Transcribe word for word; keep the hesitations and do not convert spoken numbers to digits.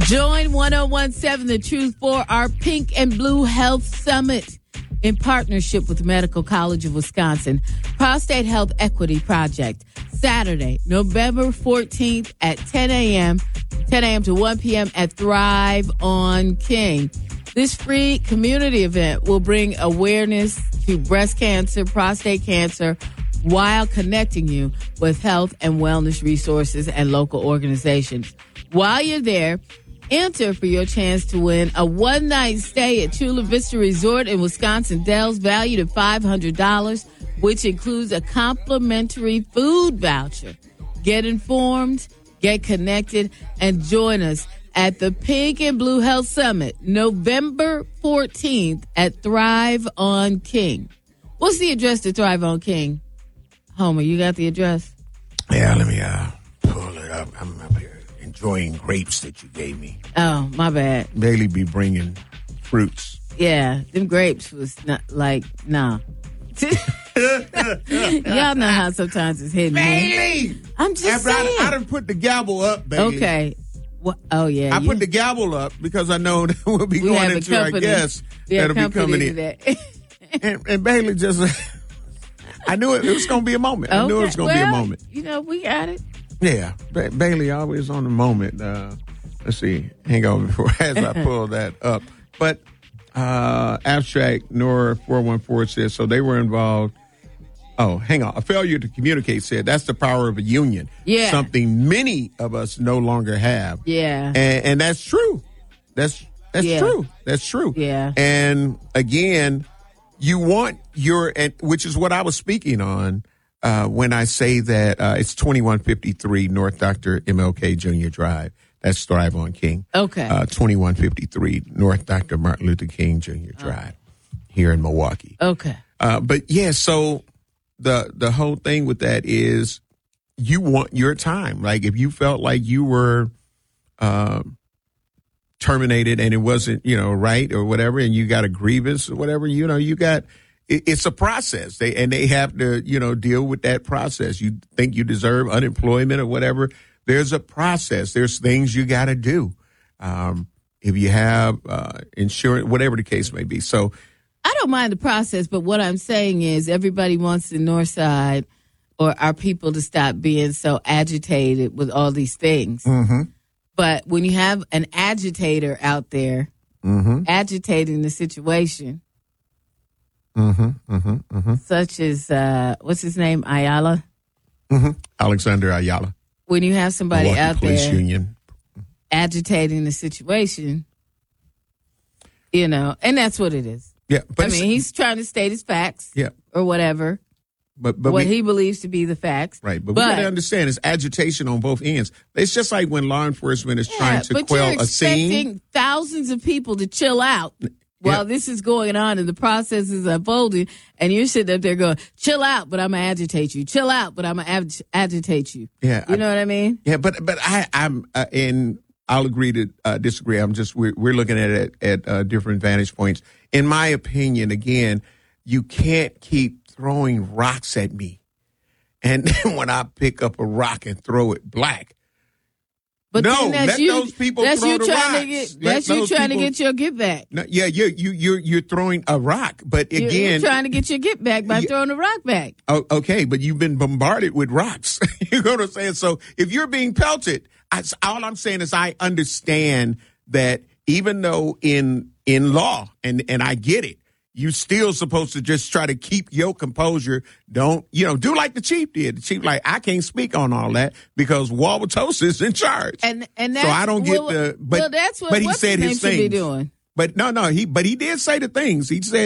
Join one oh one seven The Truth for our Pink and Blue Health Summit in partnership with the Medical College of Wisconsin Prostate Health Equity Project. Saturday, November fourteenth at ten a.m., ten a.m. to one p.m. at Thrive on King. This free community event will bring awareness to breast cancer, prostate cancer, while connecting you with health and wellness resources and local organizations. While you're there, enter for your chance to win a one-night stay at Chula Vista Resort in Wisconsin Dells, valued at five hundred dollars, which includes a complimentary food voucher. Get informed, get connected, and join us at the Pink and Blue Health Summit, November fourteenth at Thrive on King. What's the address to Thrive on King? Homer, you got the address? Yeah, let me uh, pull it up. I'm up here enjoying grapes that you gave me. Oh, my bad. Bailey be bringing fruits. Yeah, them grapes was not like, nah. Y'all know how sometimes it's hidden. Bailey! I'm just After saying. I, I done put the gavel up, Bailey. Okay. Well, oh, yeah. I you, put the gavel up because I know that we'll be we going into our guests yeah, that'll be coming in. That. and, and Bailey just, I knew it, it was going to be a moment. Okay. I knew it was going to well, be a moment. You know, we got it. Yeah. Ba- Bailey always on the moment. Uh, let's see. Hang on before as I pull that up. But uh, Abstract N O R four one four says, so they were involved. Oh, hang on. A failure to communicate said that's the power of a union. Yeah. Something many of us no longer have. Yeah. And, and that's true. That's that's yeah. true. That's true. Yeah. And again, you want your, and which is what I was speaking on uh, when I say that uh, it's twenty-one fifty-three North Doctor M L K Junior Drive. That's Thrive on King. Okay. Uh, twenty-one fifty-three North Doctor Martin Luther King Junior Drive here in Milwaukee. Okay. Uh, but yeah, so the the whole thing with that is you want your time. Like if you felt like you were um, terminated and it wasn't, you know, right or whatever, and you got a grievance or whatever, you know, you got it, it's a process. They and they have to, you know, deal with that process. You think you deserve unemployment or whatever. There's a process. There's things you got to do. Um, if you have uh, insurance, whatever the case may be. So I don't mind the process, but what I'm saying is everybody wants the North Side or our people to stop being so agitated with all these things. Mm-hmm. But when you have an agitator out there mm-hmm. agitating the situation, mm-hmm. Mm-hmm. Mm-hmm. such as, uh, what's his name, Ayala? Mm-hmm. Alexander Ayala. When you have somebody Milwaukee out Police there Union. agitating the situation, you know, and that's what it is. Yeah, but I mean, he's trying to state his facts, yeah, or whatever, but but what we, he believes to be the facts, right? But, but we got to understand, it's agitation on both ends. It's just like when law enforcement is yeah, trying to but quell you're a scene. expecting thousands of people to chill out while yeah. this is going on and the process is unfolding, and you're sitting up there going, "Chill out, but I'm gonna agitate you. Chill out, but I'm gonna ag- agitate you." Yeah, you I, know what I mean? Yeah, but but I I'm uh, in. I'll agree to uh, disagree. I'm just we're we're looking at it at uh, different vantage points. In my opinion, again, you can't keep throwing rocks at me, and then when I pick up a rock and throw it black. But no, then that's let you, those people that's throw you the trying rocks. to get. Let That's you those trying people, to get your get back. No, yeah, you you you you're throwing a rock, but again, you're, you're trying to get your get back by you, throwing a rock back. Oh, okay, but you've been bombarded with rocks. You know what I'm saying? So if you're being pelted, I, all I'm saying is I understand that even though in in law, and and I get it, you still supposed to just try to keep your composure. Don't, you know, do like the chief did. The chief, like, I can't speak on all that because Wauwatosa is in charge. And and that's, so I don't get well, the. But, well, that's what but he what's said his his name should things. be doing. But no, no, he but he did say the things. He said.